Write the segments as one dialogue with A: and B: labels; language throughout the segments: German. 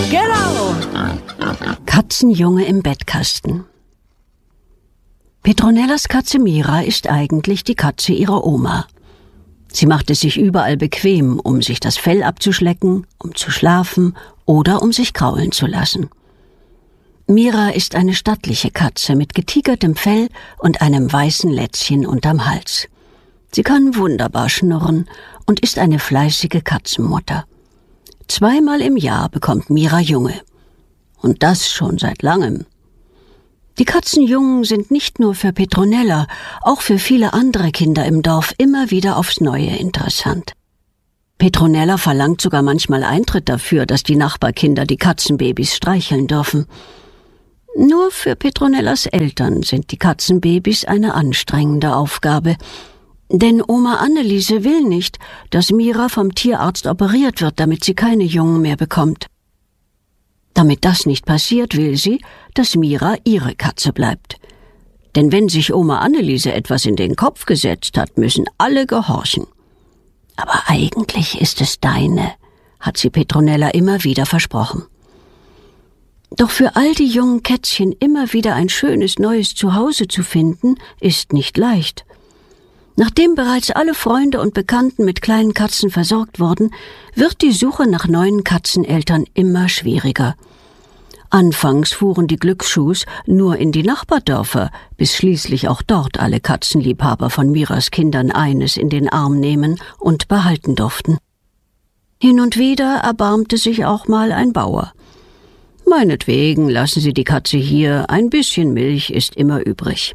A: Genau!
B: Katzenjunge im Bettkasten. Petronellas Katze Mira ist eigentlich die Katze ihrer Oma. Sie macht es sich überall bequem, um sich das Fell abzuschlecken, um zu schlafen oder um sich kraulen zu lassen. Mira ist eine stattliche Katze mit getigertem Fell und einem weißen Lätzchen unterm Hals. Sie kann wunderbar schnurren und ist eine fleißige Katzenmutter. 2-mal im Jahr bekommt Mira Junge. Und das schon seit langem. Die Katzenjungen sind nicht nur für Petronella, auch für viele andere Kinder im Dorf immer wieder aufs Neue interessant. Petronella verlangt sogar manchmal Eintritt dafür, dass die Nachbarkinder die Katzenbabys streicheln dürfen. Nur für Petronellas Eltern sind die Katzenbabys eine anstrengende Aufgabe. Denn Oma Anneliese will nicht, dass Mira vom Tierarzt operiert wird, damit sie keine Jungen mehr bekommt. Damit das nicht passiert, will sie, dass Mira ihre Katze bleibt. Denn wenn sich Oma Anneliese etwas in den Kopf gesetzt hat, müssen alle gehorchen. Aber eigentlich ist es deine, hat sie Petronella immer wieder versprochen. Doch für all die jungen Kätzchen immer wieder ein schönes neues Zuhause zu finden, ist nicht leicht. Nachdem bereits alle Freunde und Bekannten mit kleinen Katzen versorgt wurden, wird die Suche nach neuen Katzeneltern immer schwieriger. Anfangs fuhren die Glücksschuhs nur in die Nachbardörfer, bis schließlich auch dort alle Katzenliebhaber von Miras Kindern eines in den Arm nehmen und behalten durften. Hin und wieder erbarmte sich auch mal ein Bauer. »Meinetwegen lassen Sie die Katze hier, ein bisschen Milch ist immer übrig.«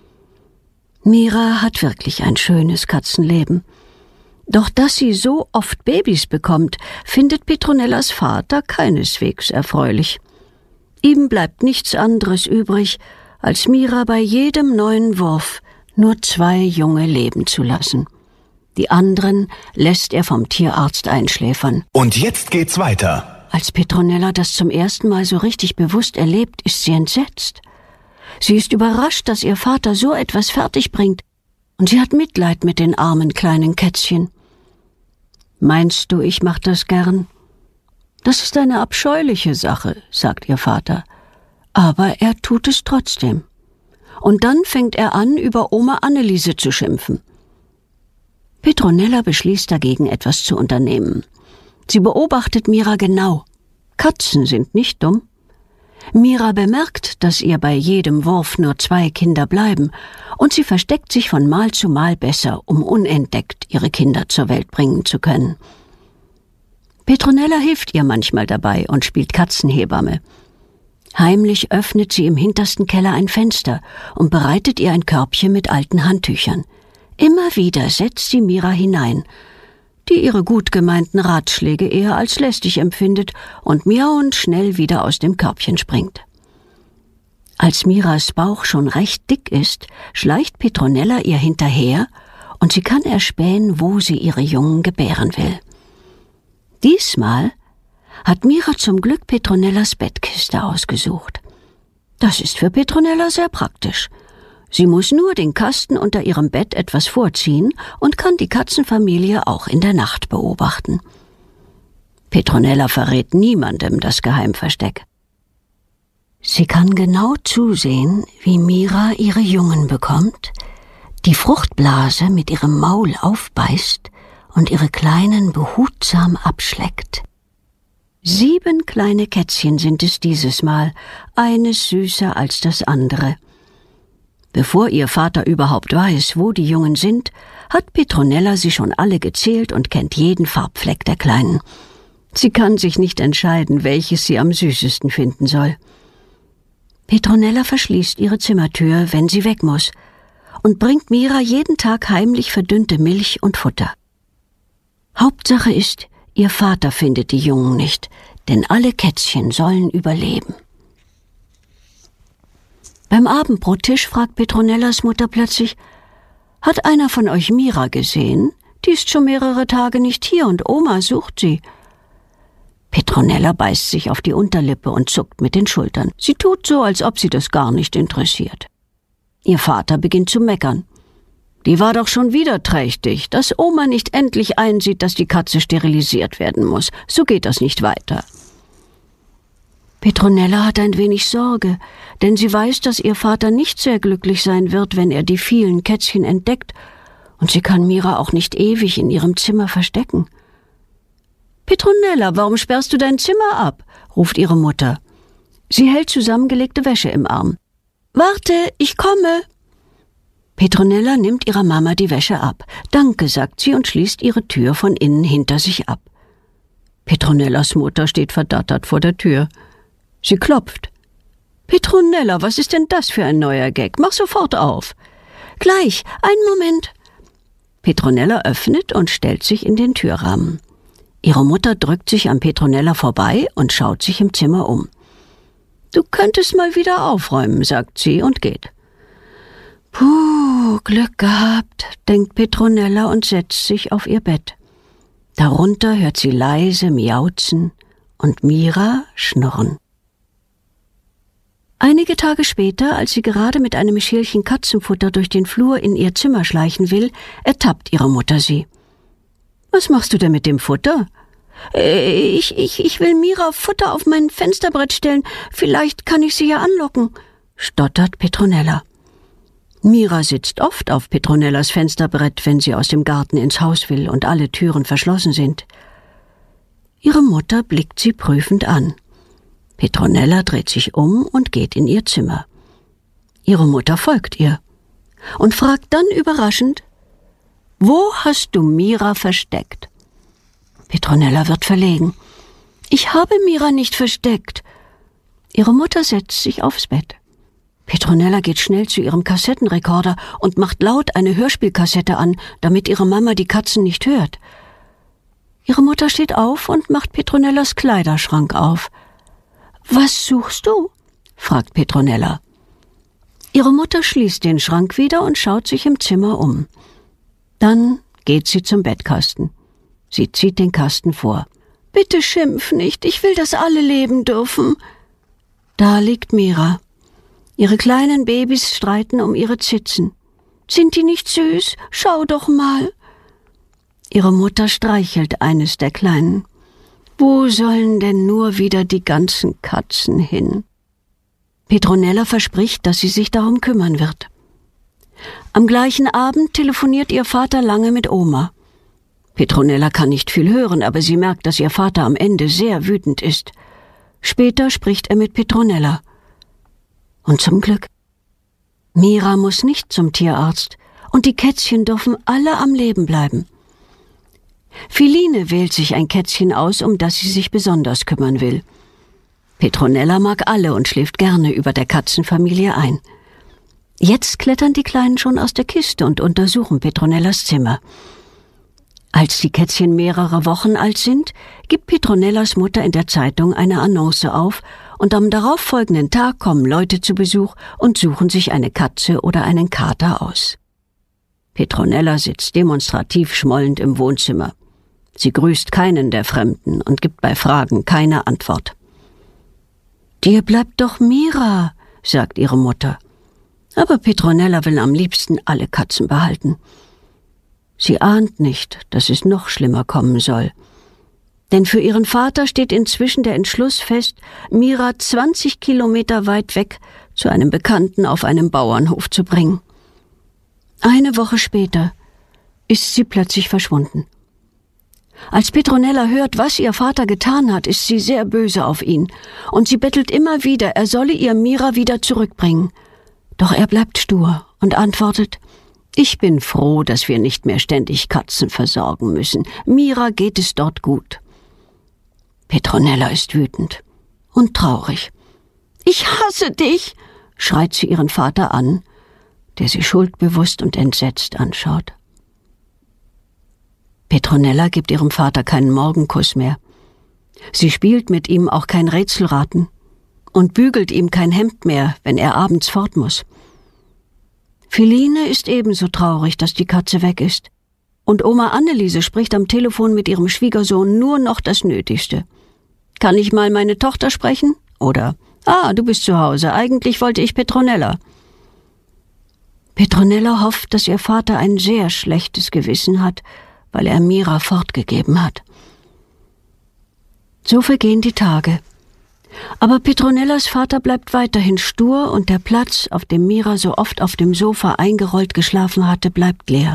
B: Mira hat wirklich ein schönes Katzenleben. Doch dass sie so oft Babys bekommt, findet Petronellas Vater keineswegs erfreulich. Ihm bleibt nichts anderes übrig, als Mira bei jedem neuen Wurf nur 2 Junge leben zu lassen. Die anderen lässt er vom Tierarzt einschläfern.
C: Und jetzt geht's weiter.
B: Als Petronella das zum ersten Mal so richtig bewusst erlebt, ist sie entsetzt. Sie ist überrascht, dass ihr Vater so etwas fertigbringt, und sie hat Mitleid mit den armen kleinen Kätzchen. »Meinst du, ich mach das gern?« »Das ist eine abscheuliche Sache«, sagt ihr Vater. Aber er tut es trotzdem. Und dann fängt er an, über Oma Anneliese zu schimpfen. Petronella beschließt dagegen, etwas zu unternehmen. Sie beobachtet Mira genau. Katzen sind nicht dumm. Mira bemerkt, dass ihr bei jedem Wurf nur 2 Kinder bleiben, und sie versteckt sich von Mal zu Mal besser, um unentdeckt ihre Kinder zur Welt bringen zu können. Petronella hilft ihr manchmal dabei und spielt Katzenhebamme. Heimlich öffnet sie im hintersten Keller ein Fenster und bereitet ihr ein Körbchen mit alten Handtüchern. Immer wieder setzt sie Mira hinein, die ihre gut gemeinten Ratschläge eher als lästig empfindet und miauend schnell wieder aus dem Körbchen springt. Als Miras Bauch schon recht dick ist, schleicht Petronella ihr hinterher und sie kann erspähen, wo sie ihre Jungen gebären will. Diesmal hat Mira zum Glück Petronellas Bettkiste ausgesucht. Das ist für Petronella sehr praktisch. Sie muss nur den Kasten unter ihrem Bett etwas vorziehen und kann die Katzenfamilie auch in der Nacht beobachten. Petronella verrät niemandem das Geheimversteck. Sie kann genau zusehen, wie Mira ihre Jungen bekommt, die Fruchtblase mit ihrem Maul aufbeißt und ihre Kleinen behutsam abschleckt. 7 kleine Kätzchen sind es dieses Mal, eines süßer als das andere. Bevor ihr Vater überhaupt weiß, wo die Jungen sind, hat Petronella sie schon alle gezählt und kennt jeden Farbfleck der Kleinen. Sie kann sich nicht entscheiden, welches sie am süßesten finden soll. Petronella verschließt ihre Zimmertür, wenn sie weg muss, und bringt Mira jeden Tag heimlich verdünnte Milch und Futter. Hauptsache ist, ihr Vater findet die Jungen nicht, denn alle Kätzchen sollen überleben. Beim Abendbrottisch fragt Petronellas Mutter plötzlich: »Hat einer von euch Mira gesehen? Die ist schon mehrere Tage nicht hier und Oma sucht sie.« Petronella beißt sich auf die Unterlippe und zuckt mit den Schultern. Sie tut so, als ob sie das gar nicht interessiert. Ihr Vater beginnt zu meckern. Die war doch schon wieder trächtig, dass Oma nicht endlich einsieht, dass die Katze sterilisiert werden muss. So geht das nicht weiter. Petronella hat ein wenig Sorge, denn sie weiß, dass ihr Vater nicht sehr glücklich sein wird, wenn er die vielen Kätzchen entdeckt, und sie kann Mira auch nicht ewig in ihrem Zimmer verstecken. »Petronella, warum sperrst du dein Zimmer ab?« ruft ihre Mutter. Sie hält zusammengelegte Wäsche im Arm. »Warte, ich komme!« Petronella nimmt ihrer Mama die Wäsche ab. »Danke«, sagt sie und schließt ihre Tür von innen hinter sich ab. Petronellas Mutter steht verdattert vor der Tür. Sie klopft. »Petronella, was ist denn das für ein neuer Gag? Mach sofort auf!« »Gleich, einen Moment!« Petronella öffnet und stellt sich in den Türrahmen. Ihre Mutter drückt sich an Petronella vorbei und schaut sich im Zimmer um. »Du könntest mal wieder aufräumen«, sagt sie und geht. »Puh, Glück gehabt«, denkt Petronella und setzt sich auf ihr Bett. Darunter hört sie leise miauzen und Mira schnurren. Einige Tage später, als sie gerade mit einem Schälchen Katzenfutter durch den Flur in ihr Zimmer schleichen will, ertappt ihre Mutter sie. »Was machst du denn mit dem Futter?« Ich will Mira Futter auf mein Fensterbrett stellen. Vielleicht kann ich sie ja anlocken«, stottert Petronella. Mira sitzt oft auf Petronellas Fensterbrett, wenn sie aus dem Garten ins Haus will und alle Türen verschlossen sind. Ihre Mutter blickt sie prüfend an. Petronella dreht sich um und geht in ihr Zimmer. Ihre Mutter folgt ihr und fragt dann überraschend: »Wo hast du Mira versteckt?« Petronella wird verlegen. »Ich habe Mira nicht versteckt.« Ihre Mutter setzt sich aufs Bett. Petronella geht schnell zu ihrem Kassettenrekorder und macht laut eine Hörspielkassette an, damit ihre Mama die Katzen nicht hört. Ihre Mutter steht auf und macht Petronellas Kleiderschrank auf. »Was suchst du?« fragt Petronella. Ihre Mutter schließt den Schrank wieder und schaut sich im Zimmer um. Dann geht sie zum Bettkasten. Sie zieht den Kasten vor. »Bitte schimpf nicht, ich will, dass alle leben dürfen.« Da liegt Mira. Ihre kleinen Babys streiten um ihre Zitzen. »Sind die nicht süß? Schau doch mal.« Ihre Mutter streichelt eines der Kleinen. Wo sollen denn nur wieder die ganzen Katzen hin? Petronella verspricht, dass sie sich darum kümmern wird. Am gleichen Abend telefoniert ihr Vater lange mit Oma. Petronella kann nicht viel hören, aber sie merkt, dass ihr Vater am Ende sehr wütend ist. Später spricht er mit Petronella. Und zum Glück. Mira muss nicht zum Tierarzt und die Kätzchen dürfen alle am Leben bleiben. Philine wählt sich ein Kätzchen aus, um das sie sich besonders kümmern will. Petronella mag alle und schläft gerne über der Katzenfamilie ein. Jetzt klettern die Kleinen schon aus der Kiste und untersuchen Petronellas Zimmer. Als die Kätzchen mehrere Wochen alt sind, gibt Petronellas Mutter in der Zeitung eine Annonce auf und am darauffolgenden Tag kommen Leute zu Besuch und suchen sich eine Katze oder einen Kater aus. Petronella sitzt demonstrativ schmollend im Wohnzimmer. Sie grüßt keinen der Fremden und gibt bei Fragen keine Antwort. »Dir bleibt doch Mira«, sagt ihre Mutter. Aber Petronella will am liebsten alle Katzen behalten. Sie ahnt nicht, dass es noch schlimmer kommen soll. Denn für ihren Vater steht inzwischen der Entschluss fest, Mira 20 Kilometer weit weg zu einem Bekannten auf einem Bauernhof zu bringen. Eine Woche später ist sie plötzlich verschwunden. Als Petronella hört, was ihr Vater getan hat, ist sie sehr böse auf ihn und sie bettelt immer wieder, er solle ihr Mira wieder zurückbringen. Doch er bleibt stur und antwortet: »Ich bin froh, dass wir nicht mehr ständig Katzen versorgen müssen. Mira geht es dort gut.« Petronella ist wütend und traurig. »Ich hasse dich«, schreit sie ihren Vater an, der sie schuldbewusst und entsetzt anschaut. Petronella gibt ihrem Vater keinen Morgenkuss mehr. Sie spielt mit ihm auch kein Rätselraten und bügelt ihm kein Hemd mehr, wenn er abends fort muss. Philine ist ebenso traurig, dass die Katze weg ist. Und Oma Anneliese spricht am Telefon mit ihrem Schwiegersohn nur noch das Nötigste. »Kann ich mal meine Tochter sprechen?« Oder »Ah, du bist zu Hause, eigentlich wollte ich Petronella.« Petronella hofft, dass ihr Vater ein sehr schlechtes Gewissen hat, weil er Mira fortgegeben hat. So vergehen die Tage. Aber Petronellas Vater bleibt weiterhin stur und der Platz, auf dem Mira so oft auf dem Sofa eingerollt geschlafen hatte, bleibt leer.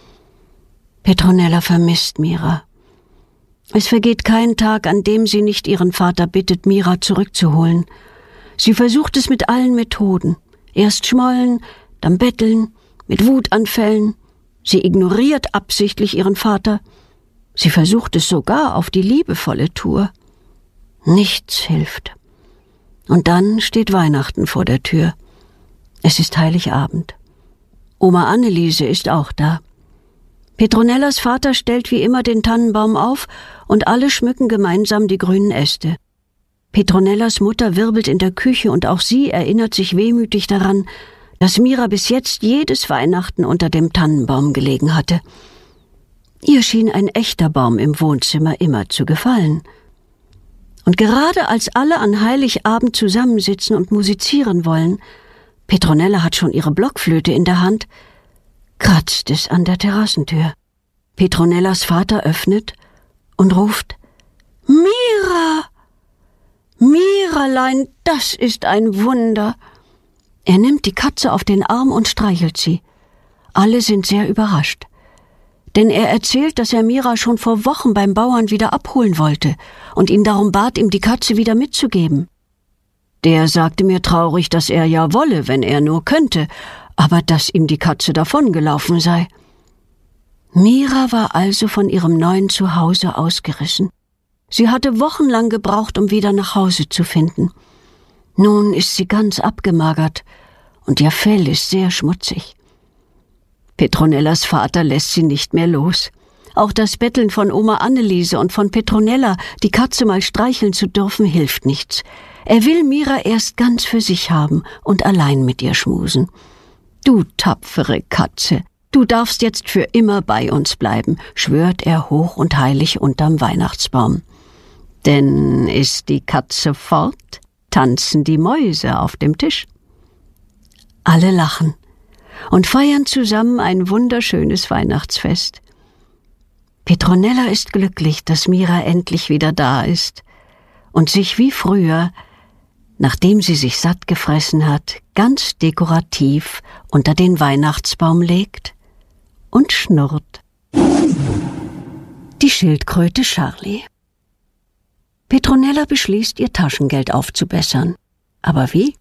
B: Petronella vermisst Mira. Es vergeht kein Tag, an dem sie nicht ihren Vater bittet, Mira zurückzuholen. Sie versucht es mit allen Methoden. Erst schmollen, dann betteln, mit Wutanfällen. Sie ignoriert absichtlich ihren Vater. Sie versucht es sogar auf die liebevolle Tour. Nichts hilft. Und dann steht Weihnachten vor der Tür. Es ist Heiligabend. Oma Anneliese ist auch da. Petronellas Vater stellt wie immer den Tannenbaum auf und alle schmücken gemeinsam die grünen Äste. Petronellas Mutter wirbelt in der Küche und auch sie erinnert sich wehmütig daran, dass Mira bis jetzt jedes Weihnachten unter dem Tannenbaum gelegen hatte. Ihr schien ein echter Baum im Wohnzimmer immer zu gefallen. Und gerade als alle an Heiligabend zusammensitzen und musizieren wollen, Petronella hat schon ihre Blockflöte in der Hand, kratzt es an der Terrassentür. Petronellas Vater öffnet und ruft: »Mira! Miralein, das ist ein Wunder!« Er nimmt die Katze auf den Arm und streichelt sie. Alle sind sehr überrascht. Denn er erzählt, dass er Mira schon vor Wochen beim Bauern wieder abholen wollte und ihn darum bat, ihm die Katze wieder mitzugeben. Der sagte mir traurig, dass er ja wolle, wenn er nur könnte, aber dass ihm die Katze davongelaufen sei. Mira war also von ihrem neuen Zuhause ausgerissen. Sie hatte wochenlang gebraucht, um wieder nach Hause zu finden. Nun ist sie ganz abgemagert und ihr Fell ist sehr schmutzig. Petronellas Vater lässt sie nicht mehr los. Auch das Betteln von Oma Anneliese und von Petronella, die Katze mal streicheln zu dürfen, hilft nichts. Er will Mira erst ganz für sich haben und allein mit ihr schmusen. »Du tapfere Katze, du darfst jetzt für immer bei uns bleiben«, schwört er hoch und heilig unterm Weihnachtsbaum. Denn ist die Katze fort, tanzen die Mäuse auf dem Tisch. Alle lachen und feiern zusammen ein wunderschönes Weihnachtsfest. Petronella ist glücklich, dass Mira endlich wieder da ist und sich wie früher, nachdem sie sich satt gefressen hat, ganz dekorativ unter den Weihnachtsbaum legt und schnurrt. Die Schildkröte Charlie. Petronella beschließt, ihr Taschengeld aufzubessern. Aber wie?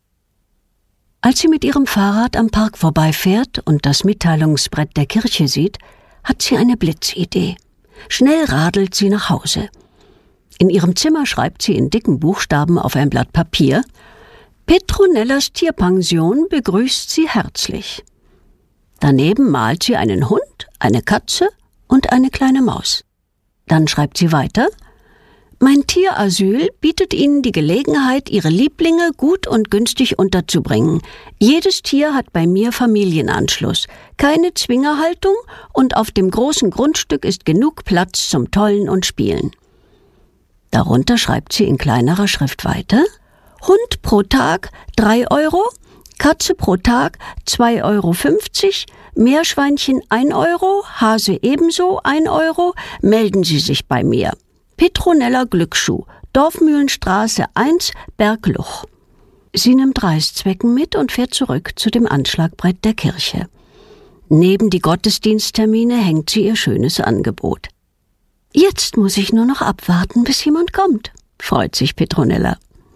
B: Als sie mit ihrem Fahrrad am Park vorbeifährt und das Mitteilungsbrett der Kirche sieht, hat sie eine Blitzidee. Schnell radelt sie nach Hause. In ihrem Zimmer schreibt sie in dicken Buchstaben auf ein Blatt Papier: Petronellas Tierpension begrüßt sie herzlich. Daneben malt sie einen Hund, eine Katze und eine kleine Maus. Dann schreibt sie weiter: Mein Tierasyl bietet Ihnen die Gelegenheit, Ihre Lieblinge gut und günstig unterzubringen. Jedes Tier hat bei mir Familienanschluss, keine Zwingerhaltung und auf dem großen Grundstück ist genug Platz zum Tollen und Spielen. Darunter schreibt sie in kleinerer Schrift weiter: Hund pro Tag 3 €, Katze pro Tag 2,50 €, Meerschweinchen 1 €, Hase ebenso 1 €, melden Sie sich bei mir. Petronella Glücksschuh, Dorfmühlenstraße 1, Bergluch. Sie nimmt Reißzwecken mit und fährt zurück zu dem Anschlagbrett der Kirche. Neben die Gottesdiensttermine hängt sie ihr schönes Angebot. Jetzt muss ich nur noch abwarten, bis jemand kommt, freut sich Petronella.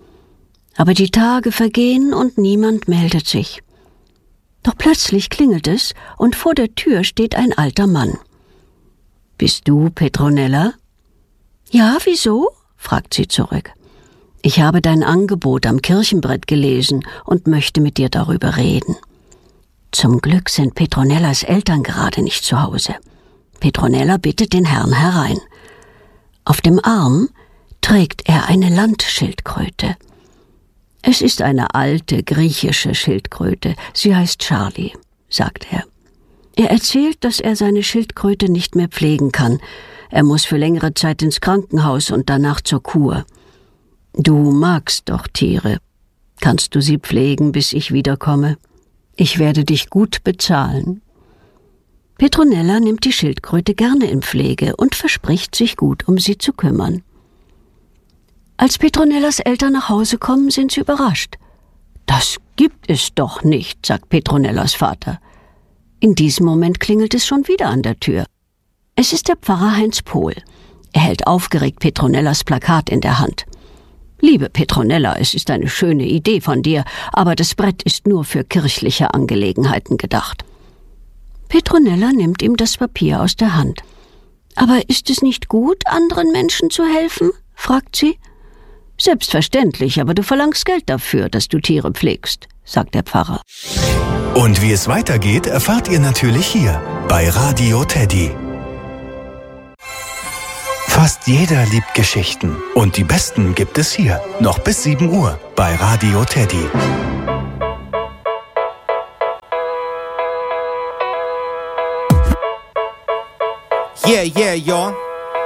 B: Aber die Tage vergehen und niemand meldet sich. Doch plötzlich klingelt es und vor der Tür steht ein alter Mann. »Bist du Petronella?« »Ja, wieso?« fragt sie zurück. »Ich habe dein Angebot am Kirchenbrett gelesen und möchte mit dir darüber reden.« Zum Glück sind Petronellas Eltern gerade nicht zu Hause. Petronella bittet den Herrn herein. Auf dem Arm trägt er eine Landschildkröte. Es ist eine alte griechische Schildkröte. Sie heißt Charlie, sagt er. Er erzählt, dass er seine Schildkröte nicht mehr pflegen kann. Er muss für längere Zeit ins Krankenhaus und danach zur Kur. Du magst doch Tiere. Kannst du sie pflegen, bis ich wiederkomme? Ich werde dich gut bezahlen. Petronella nimmt die Schildkröte gerne in Pflege und verspricht, sich gut um sie zu kümmern. Als Petronellas Eltern nach Hause kommen, sind sie überrascht. »Das gibt es doch nicht«, sagt Petronellas Vater. In diesem Moment klingelt es schon wieder an der Tür. Es ist der Pfarrer Heinz Pohl. Er hält aufgeregt Petronellas Plakat in der Hand. »Liebe Petronella, es ist eine schöne Idee von dir, aber das Brett ist nur für kirchliche Angelegenheiten gedacht.« Petronella nimmt ihm das Papier aus der Hand. »Aber ist es nicht gut, anderen Menschen zu helfen?« fragt sie. »Selbstverständlich, aber du verlangst Geld dafür, dass du Tiere pflegst«, sagt der Pfarrer.
C: Und wie es weitergeht, erfahrt ihr natürlich hier bei Radio Teddy. Fast jeder liebt Geschichten und die besten gibt es hier, noch bis 7 Uhr bei Radio Teddy.
A: Yeah, y'all.